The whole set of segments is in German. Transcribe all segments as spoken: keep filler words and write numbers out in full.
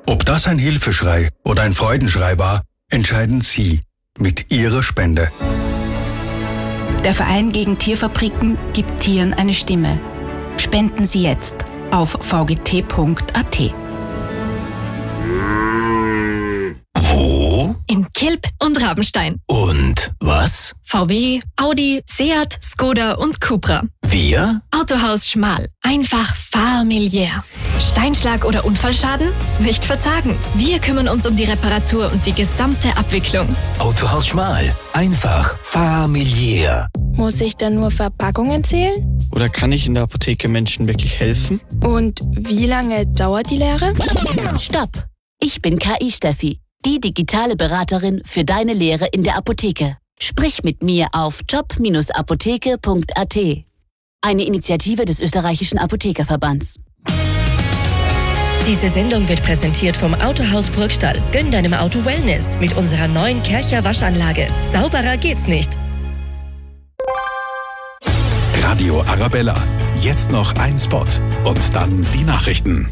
Ob das ein Hilfeschrei oder ein Freudenschrei war, entscheiden Sie mit Ihrer Spende. Der Verein gegen Tierfabriken gibt Tieren eine Stimme. Spenden Sie jetzt auf v g t punkt a t. Wo? In Kilb und Rabenstein. Und was? V W, Audi, Seat, Skoda und Cupra. Wir? Autohaus Schmal. Einfach familiär. Steinschlag oder Unfallschaden? Nicht verzagen. Wir kümmern uns um die Reparatur und die gesamte Abwicklung. Autohaus Schmal. Einfach familiär. Muss ich dann nur Verpackungen zählen? Oder kann ich in der Apotheke Menschen wirklich helfen? Und wie lange dauert die Lehre? Stopp! Ich bin K I-Steffi, die digitale Beraterin für deine Lehre in der Apotheke. Sprich mit mir auf job Bindestrich apotheke Punkt a t. Eine Initiative des österreichischen Apothekerverbands. Diese Sendung wird präsentiert vom Autohaus Burgstall. Gönn deinem Auto Wellness mit unserer neuen Kercher Waschanlage. Sauberer geht's nicht. Radio Arabella. Jetzt noch ein Spot und dann die Nachrichten.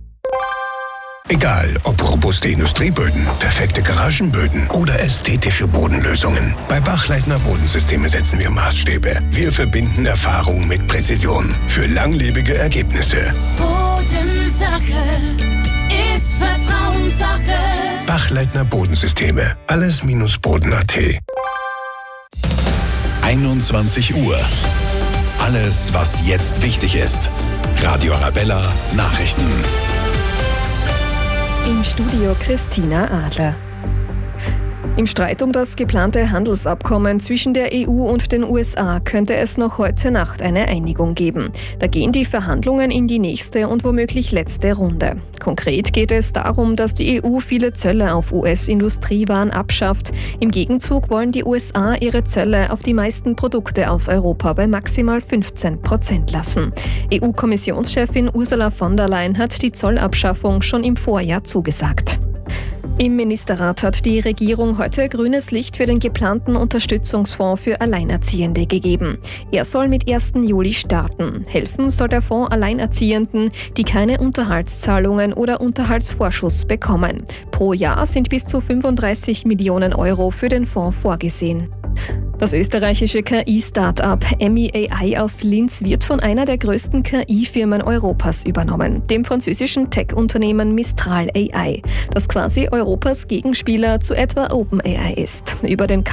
Egal, ob robuste Industrieböden, perfekte Garagenböden oder ästhetische Bodenlösungen. Bei Bachleitner Bodensysteme setzen wir Maßstäbe. Wir verbinden Erfahrung mit Präzision für langlebige Ergebnisse. Bodensache ist Vertrauenssache. Bachleitner Bodensysteme. Alles minus Boden Punkt a t. einundzwanzig Uhr. Alles, was jetzt wichtig ist. Radio Arabella Nachrichten. Im Studio Christina Adler. Im Streit um das geplante Handelsabkommen zwischen der E U und den U S A könnte es noch heute Nacht eine Einigung geben. Da gehen die Verhandlungen in die nächste und womöglich letzte Runde. Konkret geht es darum, dass die E U viele Zölle auf U S-Industriewaren abschafft. Im Gegenzug wollen die U S A ihre Zölle auf die meisten Produkte aus Europa bei maximal fünfzehn Prozent lassen. E U-Kommissionschefin Ursula von der Leyen hat die Zollabschaffung schon im Vorjahr zugesagt. Im Ministerrat hat die Regierung heute grünes Licht für den geplanten Unterstützungsfonds für Alleinerziehende gegeben. Er soll mit ersten Juli starten. Helfen soll der Fonds Alleinerziehenden, die keine Unterhaltszahlungen oder Unterhaltsvorschuss bekommen. Pro Jahr sind bis zu fünfunddreißig Millionen Euro für den Fonds vorgesehen. Das österreichische K I-Startup Emmy A I aus Linz wird von einer der größten K I-Firmen Europas übernommen, dem französischen Tech-Unternehmen Mistral A I, das quasi Europas Gegenspieler zu etwa OpenAI ist. Über den